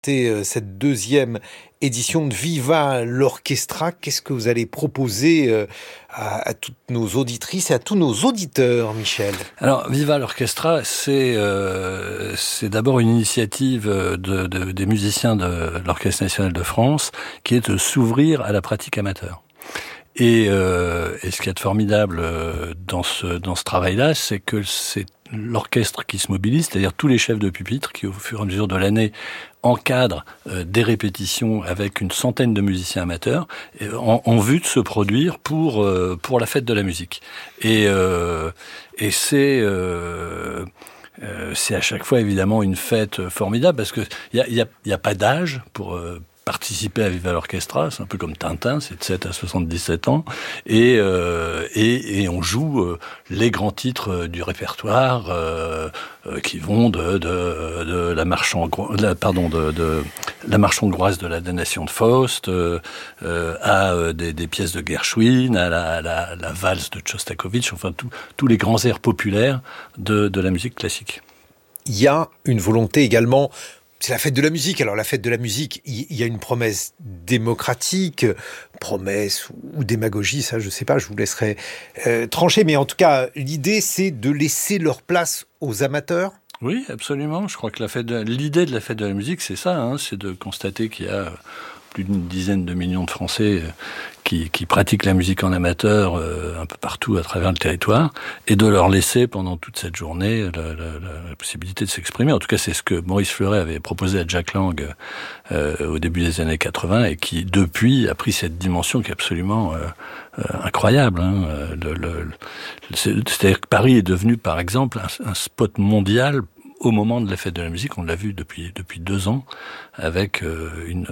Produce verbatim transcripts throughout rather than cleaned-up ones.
C'est cette deuxième édition de Viva l'Orchestra. Qu'est-ce que vous allez proposer à, à toutes nos auditrices et à tous nos auditeurs, Michel? Alors, Viva l'Orchestra, c'est, euh, c'est d'abord une initiative de, de, des musiciens de l'Orchestre national de France qui est de s'ouvrir à la pratique amateur. Et, euh, et ce qu'il y a de formidable dans ce, dans ce travail-là, c'est que c'est l'orchestre qui se mobilise, c'est-à-dire tous les chefs de pupitre qui, au fur et à mesure de l'année, encadrent euh, des répétitions avec une centaine de musiciens amateurs en, en vue de se produire pour euh, pour la fête de la musique. Et euh, et c'est euh, euh, c'est à chaque fois évidemment une fête formidable parce que il y a il y a il y a pas d'âge pour euh, participer à Viva l'Orchestra, c'est un peu comme Tintin, c'est de sept à soixante-dix-sept ans, et euh, et, et on joue euh, les grands titres du répertoire euh, euh, qui vont de de, de la marche hongroise, pardon, de, de la marche hongroise de la damnation de Faust, euh, euh, à euh, des, des pièces de Gershwin, à la, à la, la valse de Tchostakovitch, enfin tous tous les grands airs populaires de de la musique classique. Il y a une volonté également. C'est la fête de la musique. Alors la fête de la musique, il y a une promesse démocratique, promesse ou démagogie, ça je sais pas, je vous laisserai euh, trancher. Mais en tout cas, l'idée c'est de laisser leur place aux amateurs. Oui, absolument. Je crois que la fête de, l'idée de la fête de la musique, c'est ça, hein, c'est de constater qu'il y a plus d'une dizaine de millions de Français qui, qui pratiquent la musique en amateur euh, un peu partout à travers le territoire, et de leur laisser pendant toute cette journée la, la, la, la possibilité de s'exprimer. En tout cas, c'est ce que Maurice Fleuret avait proposé à Jack Lang euh, au début des années quatre-vingts, et qui, depuis, a pris cette dimension qui est absolument euh, euh, incroyable. Hein. Le, le, le, c'est, c'est-à-dire que Paris est devenu, par exemple, un, un spot mondial au moment de la fête de la musique. On l'a vu depuis depuis deux ans avec euh, une,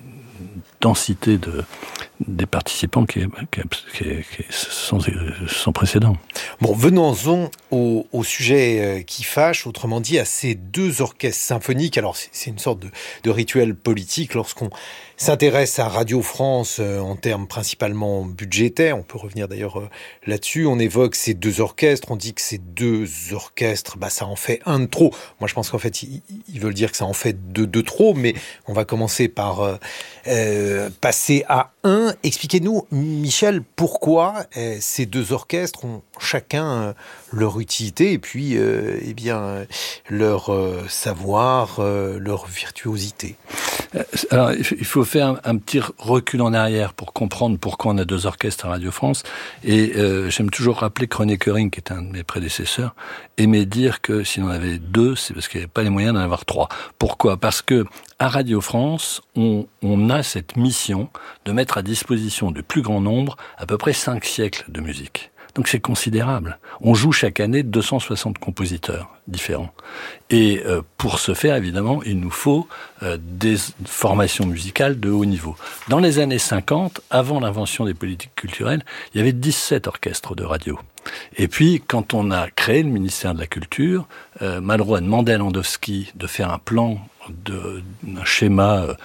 une densité de des participants qui est, qui est, qui est, qui est sans, sans précédent. Bon, venons-en au, au sujet qui fâche, autrement dit à ces deux orchestres symphoniques. Alors c'est, c'est une sorte de, de rituel politique lorsqu'on s'intéresse à Radio France euh, en termes principalement budgétaires. On peut revenir d'ailleurs euh, là-dessus. On évoque ces deux orchestres, on dit que ces deux orchestres, bah ça en fait un de trop. Moi je pense qu'en fait ils, ils veulent dire que ça en fait deux de trop, mais on va commencer par euh, euh, passer à un. Expliquez-nous, Michel, pourquoi euh, ces deux orchestres ont chacun euh, leur utilité et puis euh, eh bien leur euh, savoir, euh, leur virtuosité. Alors, il faut faire un, un petit recul en arrière pour comprendre pourquoi on a deux orchestres à Radio France. Et euh, j'aime toujours rappeler que René Koering, qui est un de mes prédécesseurs, aimait dire que si on en avait deux, c'est parce qu'il n'y avait pas les moyens d'en avoir trois. Pourquoi ? Parce que à Radio France, on, on a cette mission de mettre à disposition du plus grand nombre à peu près cinq siècles de musique. Donc c'est considérable. On joue chaque année deux cent soixante compositeurs différents. Et euh, pour ce faire, évidemment, il nous faut euh, des formations musicales de haut niveau. Dans les années cinquante, avant l'invention des politiques culturelles, il y avait dix-sept orchestres de radio. Et puis, quand on a créé le ministère de la Culture, euh, Malraux a demandé à Landowski de faire un plan, de, un schéma euh,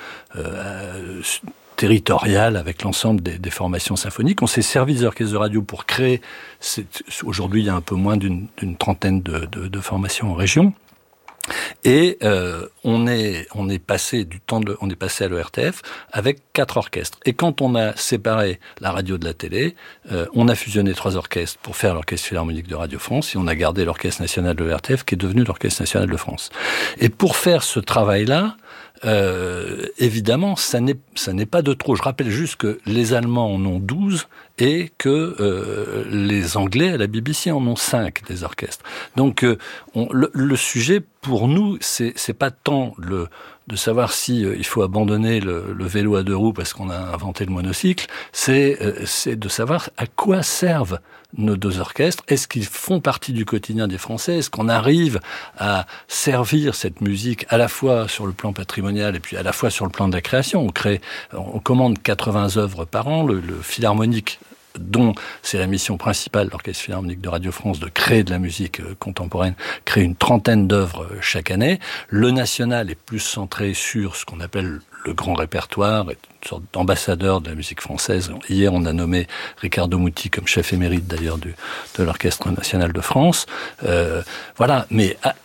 euh, territorial avec l'ensemble des, des formations symphoniques. On s'est servi des orchestres de radio pour créer, aujourd'hui il y a un peu moins d'une, d'une trentaine de, de, de formations en région. Et euh, on est on est passé du temps de on est passé à l'O R T F avec quatre orchestres. Et quand on a séparé la radio de la télé, euh, on a fusionné trois orchestres pour faire l'Orchestre Philharmonique de Radio France, et on a gardé l'Orchestre National de l'O R T F qui est devenu l'Orchestre National de France. Et pour faire ce travail-là, Euh, évidemment, ça n'est, ça n'est pas de trop. Je rappelle juste que les Allemands en ont douze et que euh, les Anglais à la B B C en ont cinq des orchestres. Donc, euh, on, le, le sujet pour nous, c'est, c'est pas tant le de savoir si euh, il faut abandonner le, le vélo à deux roues parce qu'on a inventé le monocycle. C'est, euh, c'est de savoir à quoi servent nos deux orchestres. Est-ce qu'ils font partie du quotidien des Français ? Est-ce qu'on arrive à servir cette musique à la fois sur le plan patrimonial et puis à la fois sur le plan de la création ? On crée, on commande quatre-vingts œuvres par an. Le, le Philharmonique, dont c'est la mission principale de l'Orchestre Philharmonique de Radio France de créer de la musique contemporaine, crée une trentaine d'œuvres chaque année. Le National est plus centré sur ce qu'on appelle le grand répertoire, une sorte d'ambassadeur de la musique française. Hier, on a nommé Riccardo Muti comme chef émérite d'ailleurs du, de l'Orchestre National de France. Euh, voilà, mais à, à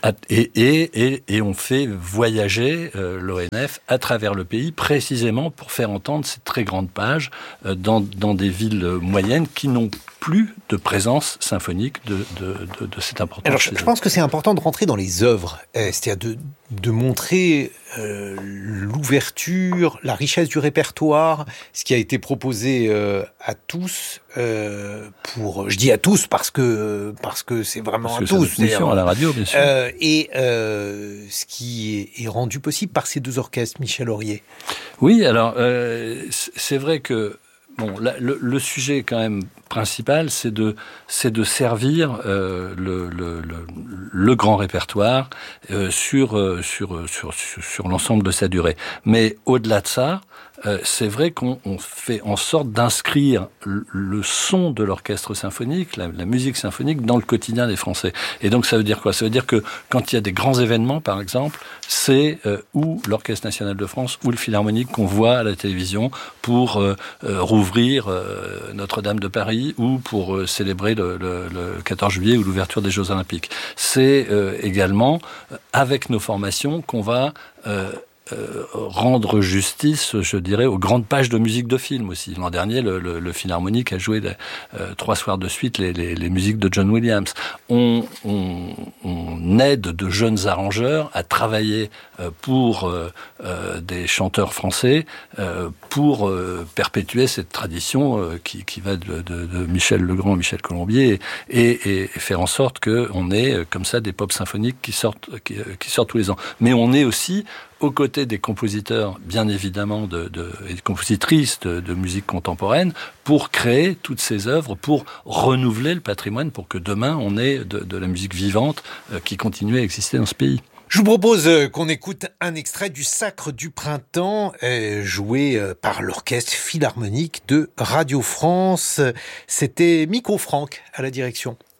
Et, et, et, et on fait voyager euh, l'O N F à travers le pays, précisément pour faire entendre ces très grandes pages euh, dans, dans des villes moyennes qui n'ont plus de présence symphonique de, de, de, de cette importance. Alors, je, je pense que c'est important de rentrer dans les œuvres, euh, c'est-à-dire de, de montrer euh, l'ouverture, la richesse du répertoire, ce qui a été proposé euh, à tous. Euh, pour, je dis à tous parce que parce que c'est vraiment parce que à tous. C'est notre mission à la radio, bien sûr. Euh, et euh, ce qui est, est rendu possible par ces deux orchestres, Michel Aurier. Oui, alors euh, c'est vrai que bon, la, le, le sujet quand même principal, c'est de c'est de servir euh, le, le, le, le grand répertoire euh, sur, euh, sur sur sur sur l'ensemble de sa durée. Mais au-delà de ça, euh, c'est vrai qu'on on fait en sorte d'inscrire le, le son de l'orchestre symphonique, la, la musique symphonique, dans le quotidien des Français. Et donc ça veut dire quoi ? Ça veut dire que quand il y a des grands événements, par exemple, c'est euh, ou l'Orchestre national de France ou le Philharmonique qu'on voit à la télévision pour euh, euh, rouvrir euh, Notre-Dame de Paris ou pour euh, célébrer le, le, le quatorze juillet ou l'ouverture des Jeux Olympiques. C'est euh, également euh, avec nos formations qu'on va euh, Euh, rendre justice, je dirais, aux grandes pages de musique de film aussi. L'an dernier, le, le, le Philharmonique a joué euh, trois soirs de suite les, les, les musiques de John Williams. On, on, on aide de jeunes arrangeurs à travailler euh, pour euh, euh, des chanteurs français euh, pour euh, perpétuer cette tradition euh, qui, qui va de, de, de Michel Legrand à Michel Colombier et, et, et faire en sorte qu'on ait comme ça des pop symphoniques qui sortent, qui, qui sortent tous les ans. Mais on est aussi aux côtés des compositeurs, bien évidemment, de, de, et des compositrices de, de musique contemporaine, pour créer toutes ces œuvres, pour renouveler le patrimoine, pour que demain, on ait de, de la musique vivante euh, qui continue à exister dans ce pays. Je vous propose qu'on écoute un extrait du Sacre du Printemps, euh, joué par l'Orchestre Philharmonique de Radio France. C'était Miko Franck à la direction.